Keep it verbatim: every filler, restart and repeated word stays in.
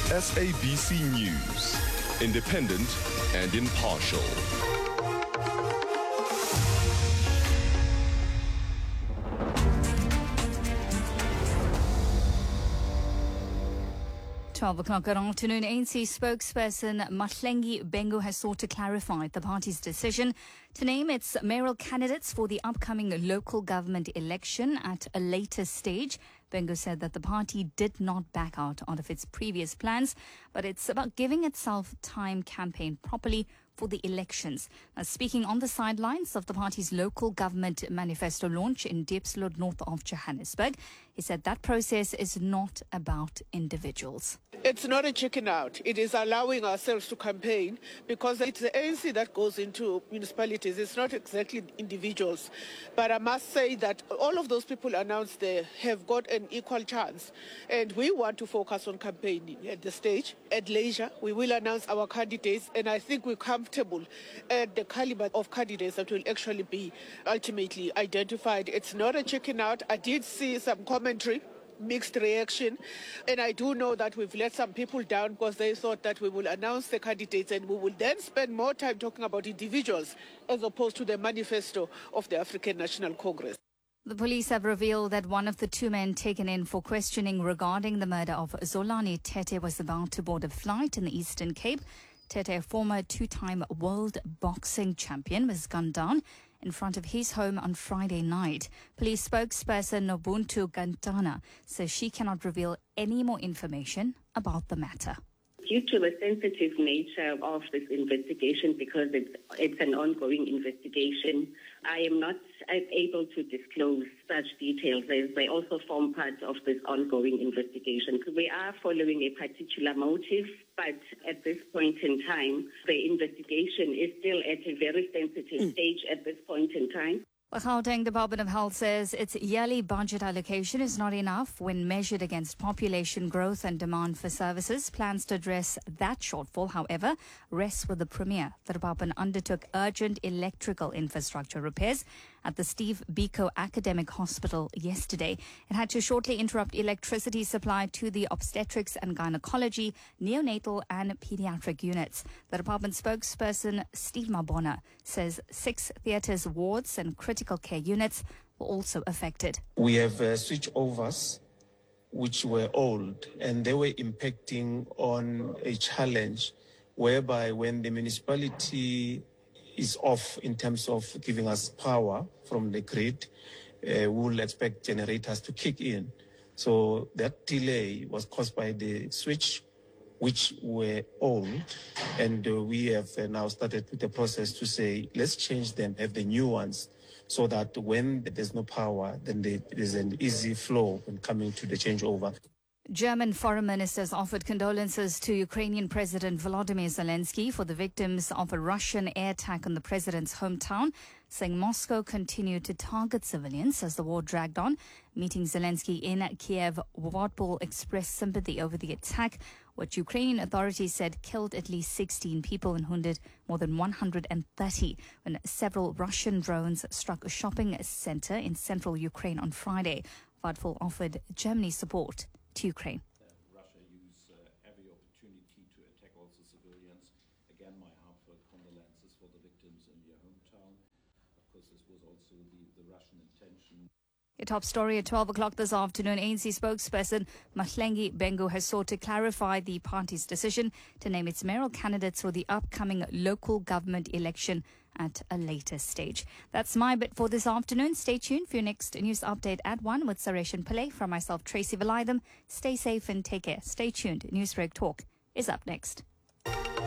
S A B C News, independent and impartial. twelve o'clock good afternoon. A N C spokesperson Mahlengi Bengu has sought to clarify the party's decision to name its mayoral candidates for the upcoming local government election at a later stage. Bengu said that the party did not back out of its previous plans, but it's about giving itself time campaign properly for the elections. Now, speaking on the sidelines of the party's local government manifesto launch in Diepsloot, north of Johannesburg, he said that process is not about individuals. It's not a chicken out. It is allowing ourselves to campaign because it's the A N C that goes into municipalities. It's not exactly individuals. But I must say that all of those people announced there have got an equal chance. And we want to focus on campaigning at the stage. At leisure, we will announce our candidates, and I think we're comfortable at the caliber of candidates that will actually be ultimately identified. It's not a chicken out. I did see some commentary, mixed reaction, and I do know that we've let some people down because they thought that we will announce the candidates and we will then spend more time talking about individuals as opposed to the manifesto of the African National Congress. The police have revealed that one of the two men taken in for questioning regarding the murder of Zolani Tete was about to board a flight in the Eastern Cape. Tete, a former two-time world boxing champion, was gunned down in front of his home on Friday night. Police spokesperson Nobuntu Gantana says she cannot reveal any more information about the matter. Due to the sensitive nature of this investigation, because it's, it's an ongoing investigation, I am not able to disclose such details as they also form part of this ongoing investigation. We are following a particular motive, but at this point in time, the investigation is still at a very sensitive mm. stage at this point in time. The Gauteng Department of Health says its yearly budget allocation is not enough when measured against population growth and demand for services. Plans to address that shortfall, however, rests with the Premier. The department undertook urgent electrical infrastructure repairs at the Steve Biko Academic Hospital yesterday. It had to shortly interrupt electricity supply to the obstetrics and gynecology, neonatal and pediatric units. The department spokesperson Steve Mabona says six theatres, wards and critical Critical care units were also affected. We have uh, switchovers which were old and they were impacting on a challenge whereby when the municipality is off in terms of giving us power from the grid, uh, we will expect generators to kick in. So that delay was caused by the switch which were old, and uh, we have uh, now started with the process to say, let's change them, have the new ones, so that when there's no power, then there's an easy flow when coming to the changeover. German foreign ministers offered condolences to Ukrainian President Volodymyr Zelensky for the victims of a Russian air attack on the president's hometown, saying Moscow continued to target civilians as the war dragged on. Meeting Zelensky in Kiev, Vodpol expressed sympathy over the attack, which Ukrainian authorities said killed at least sixteen people and wounded more than one hundred thirty when several Russian drones struck a shopping center in central Ukraine on Friday. Vodpol offered Germany's support to Ukraine. Uh, Russia used uh, every opportunity to attack also civilians. Again, my heartfelt condolences for the victims in your hometown. Of course, this was also the, the Russian intention. A top story at twelve o'clock this afternoon. A N C spokesperson Mahlengi Bengu has sought to clarify the party's decision to name its mayoral candidates for the upcoming local government election at a later stage. That's my bit for this afternoon. Stay tuned for your next news update at one with Suresh and Pillay. From myself, Tracy Valaydham. Stay safe and take care. Stay tuned. Newsbreak Talk is up next.